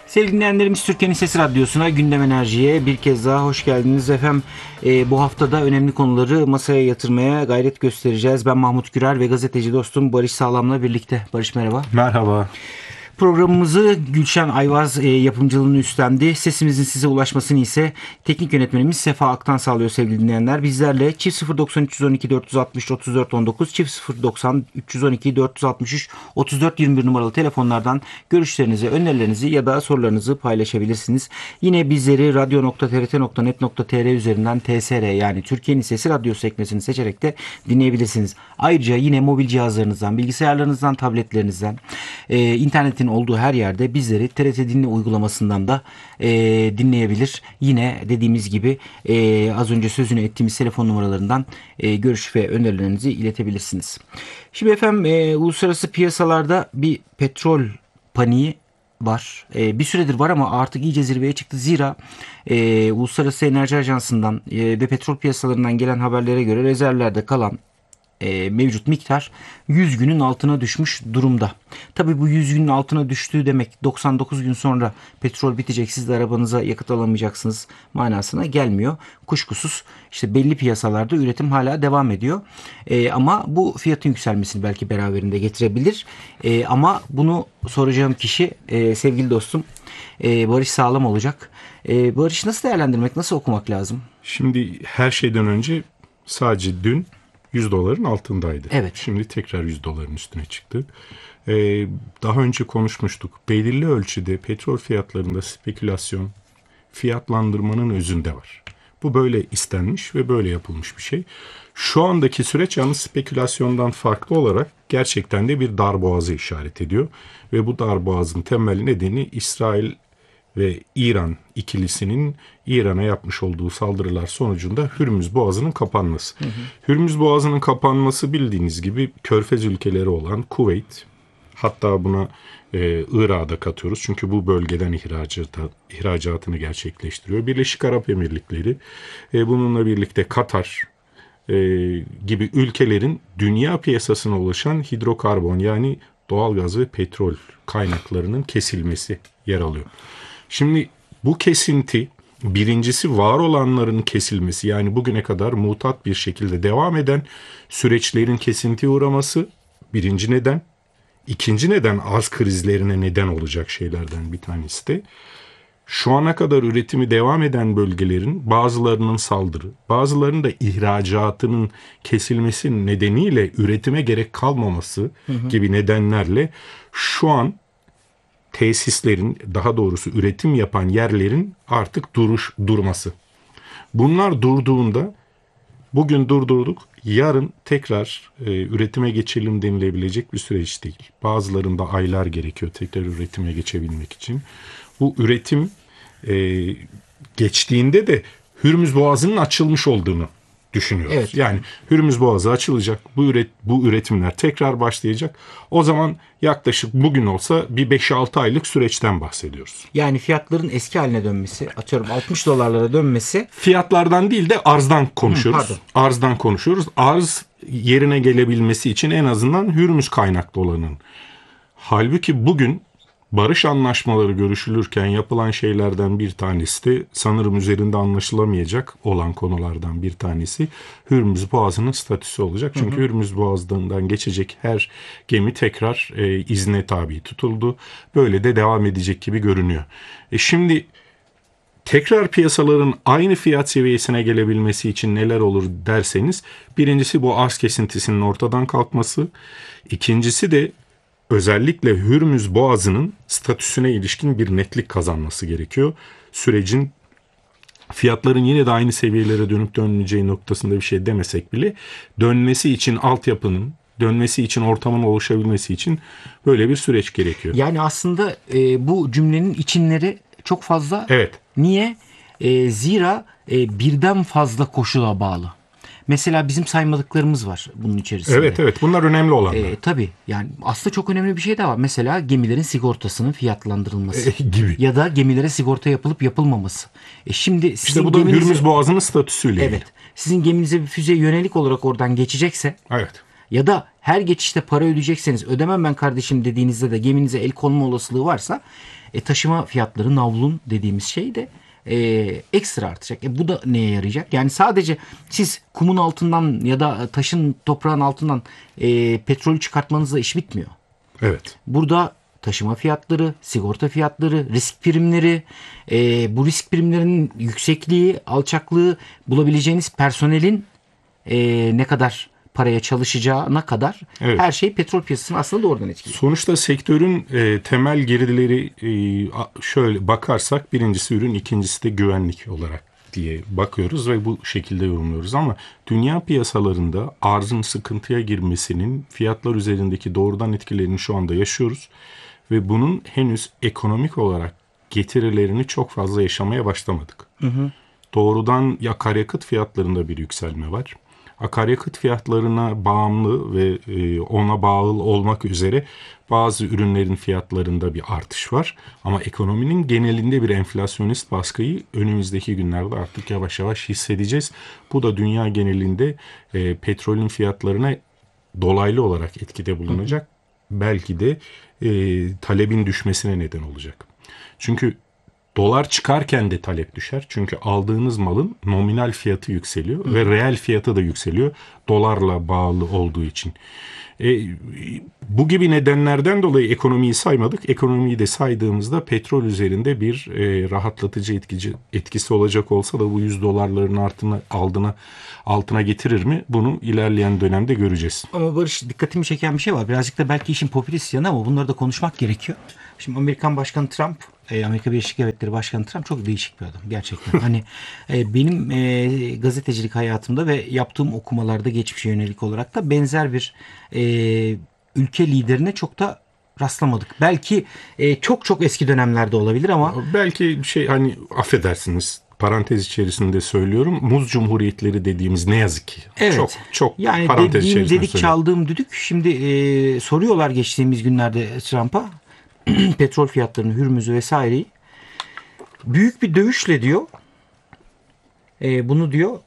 Sevgili dinleyenlerimiz, Türkiye'nin Sesi Radyosu'na, Gündem Enerji'ye bir kez daha hoş geldiniz efendim. Bu haftada önemli konuları masaya yatırmaya gayret göstereceğiz. Ben Mahmut Gürer ve gazeteci dostum Barış Sağlam'la birlikte. Barış, merhaba. Merhaba. Programımızı Gülşen Ayvaz yapımcılığını üstlendi. Sesimizin size ulaşmasını ise teknik yönetmenimiz Sefa Aktan sağlıyor sevgili dinleyenler. Bizlerle 090 312 460 34 19 090 312 463 34 21 numaralı telefonlardan görüşlerinizi, önerilerinizi ya da sorularınızı paylaşabilirsiniz. Yine bizleri radyo.trt.net.tr üzerinden TSR, yani Türkiye'nin Sesi Radyosu sekmesini seçerek de dinleyebilirsiniz. Ayrıca yine mobil cihazlarınızdan, bilgisayarlarınızdan, tabletlerinizden, internetin olduğu her yerde bizleri TRT Dinle uygulamasından da dinleyebilir. Yine dediğimiz gibi az önce sözünü ettiğimiz telefon numaralarından görüş ve önerilerinizi iletebilirsiniz. Şimdi efendim, uluslararası piyasalarda bir petrol paniği var. Bir süredir var ama artık iyice zirveye çıktı. Zira Uluslararası Enerji Ajansı'ndan ve petrol piyasalarından gelen haberlere göre rezervlerde kalan mevcut miktar 100 günün altına düşmüş durumda. Tabii bu 100 günün altına düştüğü demek 99 gün sonra petrol bitecek, siz de arabanıza yakıt alamayacaksınız manasına gelmiyor. Kuşkusuz işte belli piyasalarda üretim hala devam ediyor. Ama bu fiyatın yükselmesini belki beraberinde getirebilir. Ama bunu soracağım kişi sevgili dostum Barış Sağlam olacak. Barış, nasıl değerlendirmek, nasıl okumak lazım? Şimdi her şeyden önce sadece dün $100'ın altındaydı. Evet. Şimdi tekrar $100'ın üstüne çıktı. Daha önce konuşmuştuk. Belirli ölçüde petrol fiyatlarında spekülasyon fiyatlandırmanın özünde var. Bu böyle istenmiş ve böyle yapılmış bir şey. Şu andaki süreç yalnız spekülasyondan farklı olarak gerçekten de bir darboğazı işaret ediyor. Ve bu darboğazın temel nedeni İsrail ve İran ikilisinin İran'a yapmış olduğu saldırılar sonucunda Hürmüz Boğazı'nın kapanması. Hürmüz Boğazı'nın kapanması bildiğiniz gibi Körfez ülkeleri olan Kuveyt, hatta buna Irak'ı da katıyoruz. Çünkü bu bölgeden ihracatını gerçekleştiriyor. Birleşik Arap Emirlikleri, bununla birlikte Katar gibi ülkelerin dünya piyasasına ulaşan hidrokarbon, yani doğalgaz ve petrol kaynaklarının kesilmesi yer alıyor. Şimdi bu kesinti, birincisi var olanların kesilmesi, yani bugüne kadar mutat bir şekilde devam eden süreçlerin kesintiye uğraması birinci neden. İkinci neden arz krizlerine neden olacak şeylerden bir tanesi de şu ana kadar üretimi devam eden bölgelerin bazılarının saldırı, bazılarının da ihracatının kesilmesi nedeniyle üretime gerek kalmaması gibi nedenlerle şu an tesislerin, daha doğrusu üretim yapan yerlerin artık durması. Bunlar durduğunda, bugün durdurduk, yarın tekrar üretime geçelim denilebilecek bir süreç değil. Bazılarında aylar gerekiyor tekrar üretime geçebilmek için. Bu üretim geçtiğinde de Hürmüz Boğazı'nın açılmış olduğunu düşünüyoruz. Evet. Yani Hürmüz Boğazı açılacak, bu üretimler tekrar başlayacak. O zaman yaklaşık bugün olsa bir 5-6 aylık süreçten bahsediyoruz. Yani fiyatların eski haline dönmesi, atıyorum $60'lara dönmesi. Fiyatlardan değil de arzdan konuşuyoruz. Arzdan konuşuyoruz. Arz yerine gelebilmesi için en azından Hürmüz kaynaklı olanın. Halbuki bugün barış anlaşmaları görüşülürken yapılan şeylerden bir tanesi de, sanırım üzerinde anlaşılamayacak olan konulardan bir tanesi, Hürmüz Boğazı'nın statüsü olacak. Çünkü Hürmüz Boğazı'ndan geçecek her gemi tekrar izne tabi tutuldu. Böyle de devam edecek gibi görünüyor. Şimdi tekrar piyasaların aynı fiyat seviyesine gelebilmesi için neler olur derseniz, birincisi bu arz kesintisinin ortadan kalkması. İkincisi de özellikle Hürmüz Boğazı'nın statüsüne ilişkin bir netlik kazanması gerekiyor. Sürecin fiyatların yine de aynı seviyelere dönüp dönmeyeceği noktasında bir şey demesek bile, dönmesi için altyapının, dönmesi için ortamın oluşabilmesi için böyle bir süreç gerekiyor. Yani aslında bu cümlenin içinleri çok fazla. Evet. Niye? Zira birden fazla koşula bağlı. Mesela bizim saymadıklarımız var bunun içerisinde. Evet, bunlar önemli olanlar. Tabii, yani aslında çok önemli bir şey de var. Mesela gemilerin sigortasının fiyatlandırılması gibi. Ya da gemilere sigorta yapılıp yapılmaması. Şimdi sizin İşte bu da Hürmüz Boğazı'nın statüsüyle ilgili. Evet. Sizin geminize bir füze yönelik olarak oradan geçecekse, evet, ya da her geçişte para ödeyecekseniz ödemem ben kardeşim dediğinizde de geminize el konma olasılığı varsa taşıma fiyatları, navlun dediğimiz şey de ekstra artacak. Bu da neye yarayacak? Yani sadece siz kumun altından ya da taşın, toprağın altından petrolü çıkartmanızla iş bitmiyor. Evet. Burada taşıma fiyatları, sigorta fiyatları, risk primleri, bu risk primlerinin yüksekliği, alçaklığı, bulabileceğiniz personelin ne kadar paraya çalışacağına kadar her şey petrol piyasasını aslında doğrudan etkiliyor. Sonuçta sektörün temel girdileri şöyle bakarsak, birincisi ürün, ikincisi de güvenlik olarak diye bakıyoruz ve bu şekilde yorumluyoruz. Ama dünya piyasalarında arzın sıkıntıya girmesinin fiyatlar üzerindeki doğrudan etkilerini şu anda yaşıyoruz. Ve bunun henüz ekonomik olarak getirilerini çok fazla yaşamaya başlamadık. Doğrudan akaryakıt fiyatlarında bir yükselme var. Akaryakıt fiyatlarına bağımlı ve ona bağlı olmak üzere bazı ürünlerin fiyatlarında bir artış var. Ama ekonominin genelinde bir enflasyonist baskıyı önümüzdeki günlerde artık yavaş yavaş hissedeceğiz. Bu da dünya genelinde petrolün fiyatlarına dolaylı olarak etkide bulunacak. Belki de talebin düşmesine neden olacak. Çünkü dolar çıkarken de talep düşer. Çünkü aldığınız malın nominal fiyatı yükseliyor ve reel fiyatı da yükseliyor. Dolarla bağlı olduğu için. Bu gibi nedenlerden dolayı ekonomiyi saymadık. Ekonomiyi de saydığımızda petrol üzerinde bir rahatlatıcı etkisi olacak olsa da bu $100'ların altına getirir mi? Bunu ilerleyen dönemde göreceğiz. Ama Barış, dikkatimi çeken bir şey var. Birazcık da belki işin popülist yanı ama bunları da konuşmak gerekiyor. Şimdi Amerikan Başkanı Trump, Amerika Birleşik Devletleri Başkanı Trump çok değişik bir adam gerçekten. Hani benim gazetecilik hayatımda ve yaptığım okumalarda geçmişe yönelik olarak da benzer bir ülke liderine çok da rastlamadık. Belki çok çok eski dönemlerde olabilir ama belki hani affedersiniz, parantez içerisinde söylüyorum, muz cumhuriyetleri dediğimiz ne yazık ki. Evet. Çok yani parantez içerisinde dedik söylüyorum. çaldığım düdük. Şimdi soruyorlar geçtiğimiz günlerde Trump'a petrol fiyatlarını, Hürmüz'ü vesaireyi. Büyük bir dövüşle diyor. Bunu diyor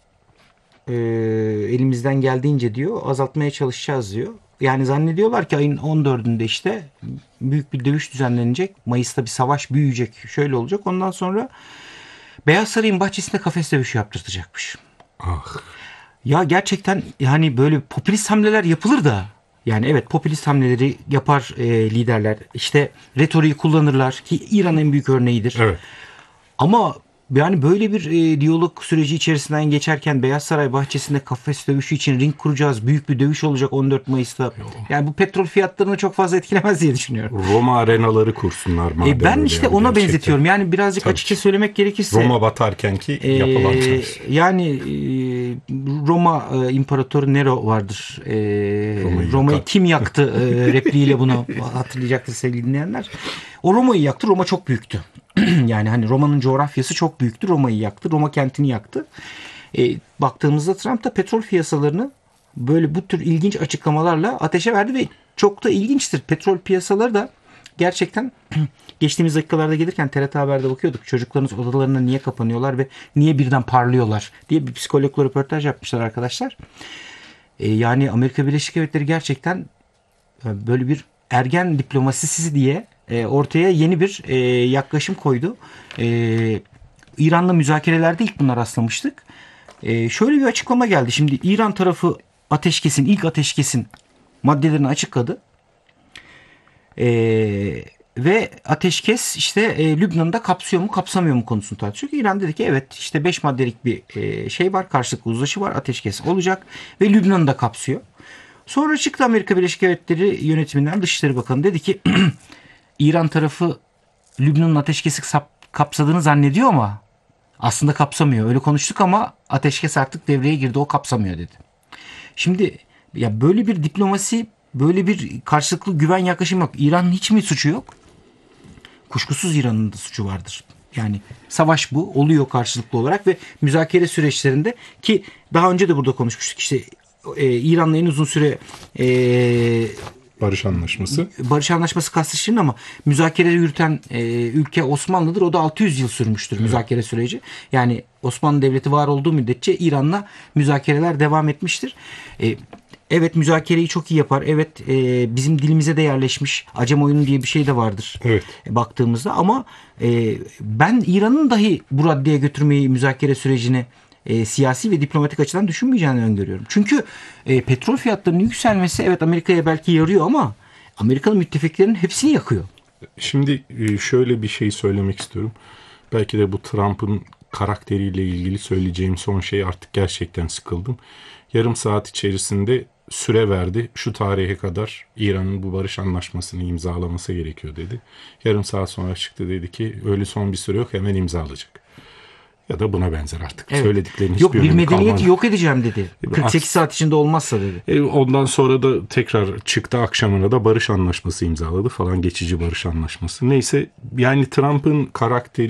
elimizden geldiğince diyor azaltmaya çalışacağız diyor. Yani zannediyorlar ki ayın 14'ünde işte büyük bir dövüş düzenlenecek. Mayıs'ta bir savaş büyüyecek. Şöyle olacak. Ondan sonra Beyaz Saray'ın bahçesinde kafes dövüşü yaptırtacakmış. Ah. Ya gerçekten yani böyle popülist hamleler yapılır da, yani evet, popülist hamleleri yapar liderler. İşte retoriği kullanırlar ki İran en büyük örneğidir. Evet. Ama yani böyle bir diyalog süreci içerisinden geçerken Beyaz Saray bahçesinde kafes dövüşü için ring kuracağız. Büyük bir dövüş olacak 14 Mayıs'ta. Yani bu petrol fiyatlarını çok fazla etkilemez diye düşünüyorum. Roma arenaları kursunlar madem. Ben işte yani ona gerçekten benzetiyorum. Yani birazcık Tabii açıkça ki. söylemek gerekirse. Roma batarken ki yapılan çalışma. Yani Roma İmparatoru Nero vardır. Roma'yı kim yaktı repliğiyle bunu hatırlayacaktır sevgili dinleyenler. O Roma'yı yaktı. Roma çok büyüktü. Yani hani Roma'nın coğrafyası çok büyüktü. Roma'yı yaktı. Roma kentini yaktı. Baktığımızda Trump da petrol piyasalarını böyle bu tür ilginç açıklamalarla ateşe verdi ve çok da ilginçtir. Petrol piyasaları da gerçekten geçtiğimiz dakikalarda gelirken TRT Haber'de bakıyorduk. Çocuklarınız odalarına niye kapanıyorlar ve niye birden parlıyorlar diye bir psikologla röportaj yapmışlar arkadaşlar. Yani Amerika Birleşik Devletleri gerçekten böyle bir ergen diplomasisi diye ortaya yeni bir yaklaşım koydu. İran'la müzakerelerde ilk buna rastlamıştık. Şöyle bir açıklama geldi. Şimdi İran tarafı ilk ateşkesin maddelerini açıkladı. Ve ateşkes işte Lübnan'da kapsıyor mu kapsamıyor mu konusunu tartışıyor. İran dedi ki evet, işte 5 maddelik bir şey var, karşılıklı uzlaşı var, ateşkes olacak ve Lübnan'da kapsıyor. Sonra çıktı Amerika Birleşik Devletleri yönetiminden Dışişleri Bakanı dedi ki İran tarafı Lübnan'ın ateşkesi kapsadığını zannediyor ama aslında kapsamıyor. Öyle konuştuk ama ateşkes artık devreye girdi, o kapsamıyor dedi. Şimdi ya böyle bir diplomasi, böyle bir karşılıklı güven yaklaşım yok. İran'ın hiç mi suçu yok? Kuşkusuz İran'ın da suçu vardır. Yani savaş bu oluyor karşılıklı olarak ve müzakere süreçlerinde, ki daha önce de burada konuşmuştuk, işte İran'la en uzun süre Barış Anlaşması. Barış Anlaşması kastedilir ama müzakere yürüten ülke Osmanlı'dır. O da 600 yıl sürmüştür müzakere süreci. Yani Osmanlı Devleti var olduğu müddetçe İran'la müzakereler devam etmiştir. Evet, müzakereyi çok iyi yapar. Evet, bizim dilimize de yerleşmiş. Acem oyunu diye bir şey de vardır. Evet. Baktığımızda ama ben İran'ın dahi bu raddeye götürmeyi müzakere sürecini siyasi ve diplomatik açıdan düşünmeyeceğini öngörüyorum. Çünkü petrol fiyatlarının yükselmesi evet Amerika'ya belki yarıyor ama Amerikalı müttefiklerin hepsini yakıyor. Şimdi şöyle bir şey söylemek istiyorum. Belki de bu Trump'ın karakteriyle ilgili söyleyeceğim son şey, artık gerçekten sıkıldım. Yarım saat içerisinde süre verdi. Şu tarihe kadar İran'ın bu barış anlaşmasını imzalaması gerekiyor dedi. Yarım saat sonra çıktı, dedi ki öyle son bir süre yok, hemen imzalayacak. Ya da buna benzer artık. Evet. Söylediklerinin Yok, hiçbir bir önemi medeniyeti kalmadı. yok edeceğim dedi. 48 saat içinde olmazsa dedi. Ondan sonra da tekrar çıktı, akşamına da barış anlaşması imzaladı falan, geçici barış anlaşması. Neyse, yani Trump'ın karakteri